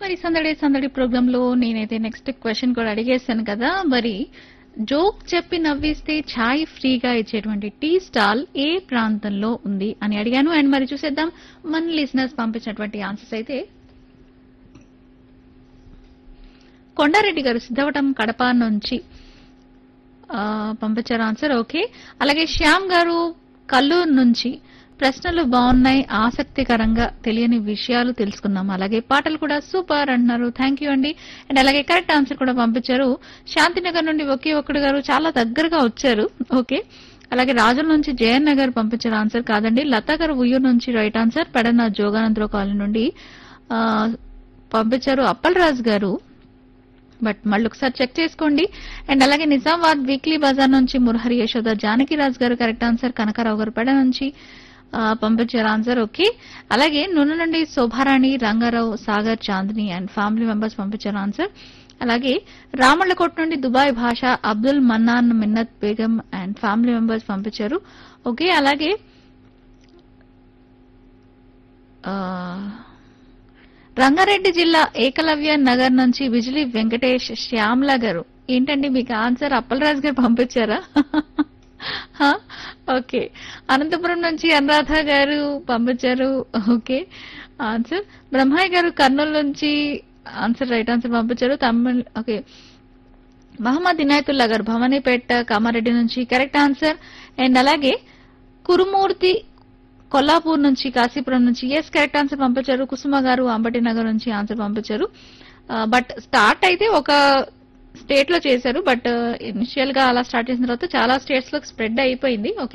మరి సందడి సందడి ప్రోగ్రామ్ లో నేనైతే నెక్స్ట్ క్వశ్చన్ కూడా అడిగేశాను కదా. మరి జోక్ చెప్పి నవ్విస్తే ఛాయ్ ఫ్రీగా ఇచ్చేటువంటి టీ స్టాల్ ఏ ప్రాంతంలో ఉంది అని అడిగాను. అండ్ మరి చూసేద్దాం మన లిజనర్స్ పంపించినటువంటి ఆన్సర్స్ అయితే. కొండారెడ్డి గారు సిద్ధవటం కడప నుంచి పంపించారు ఆన్సర్. ఓకే. అలాగే శ్యామ్ గారు కల్లూరు నుంచి ప్రశ్నలు బాగున్నాయి, ఆసక్తికరంగా తెలియని విషయాలు తెలుసుకున్నాం, అలాగే పాటలు కూడా సూపర్ అంటున్నారు. థ్యాంక్ యూ అండి. అండ్ అలాగే కరెక్ట్ ఆన్సర్ కూడా పంపించారు శాంతినగర్ నుండి ఒకే ఒక్కడు గారు, చాలా దగ్గరగా వచ్చారు. ఓకే. అలాగే రాజుల నుంచి జయన్ నగర్ పంపించిన ఆన్సర్ కాదండి. లతా గారు ఉయ్యూరు నుంచి right answer. Pedana Jogananda Rao colony నుండి పంపించారు అప్పలరాజు గారు, బట్ మళ్ళీ ఒకసారి చెక్ చేసుకోండి. అండ్ అలాగే నిజామాబాద్ వీక్లీ బజార్ నుంచి మురహరి యశోద జానకిరాజ్ గారు కరెక్ట్ ఆన్సర్. కనకారావు గారు పెడ నుంచి పంపించారు ఆన్సర్. ఓకే. అలాగే నున్న నుండి Shobharani, Rangarao, Sagar, Chandini and family members పంపించారు ఆన్సర్. అలాగే రామళ్ళకోట నుండి దుబాయ్ భాష, Abdul Mannan, Minnat Begum and family members పంపించారు. ఓకే. అలాగే రంగారెడ్డి జిల్లా ఏకలవ్య నగర్ నుంచి బిజిలీ వెంకటేష్, శ్యామ్ల గారు. ఏంటండి మీకు ఆన్సర్ అప్పలరాజు గారు పంపించారా? ఓకే. అనంతపురం నుంచి అనురాధ గారు పంపించారు. Okay answer. బ్రహ్మయ్య గారు కర్నూలు నుంచి ఆన్సర్ రైట్ ఆన్సర్ పంపించారు. తమిళ్. ఓకే. మహమ్మద్ ఇనాయతుల్లా గారు భవానీపేట కామారెడ్డి నుంచి కరెక్ట్ ఆన్సర్. అండ్ అలాగే కురుమూర్తి కొల్లాపూర్ నుంచి, కాశీపురం నుంచి ఎస్ కరెక్ట్ ఆన్సర్ పంపించారు. కుసుమ గారు అంబటి నగర్ నుంచి ఆన్సర్ పంపించారు. బట్ స్టార్ట్ అయితే ఒక స్టేట్ లో చేశారు, బట్ ఇనిషియల్ గా అలా స్టార్ట్ చేసిన తర్వాత చాలా స్టేట్స్ లో స్ప్రెడ్ అయిపోయింది. ఓకే.